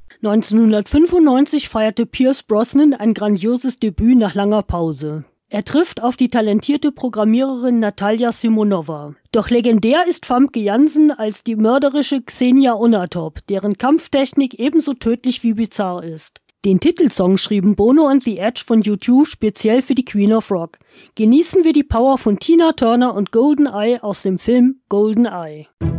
1995 feierte Pierce Brosnan ein grandioses Debüt nach langer Pause. Er trifft auf die talentierte Programmiererin Natalia Simonowa. Doch legendär ist Famke Janssen als die mörderische Xenia Onatop, deren Kampftechnik ebenso tödlich wie bizarr ist. Den Titelsong schrieben Bono und The Edge von U2 speziell für die Queen of Rock. Genießen wir die Power von Tina Turner und Golden Eye aus dem Film Golden Eye.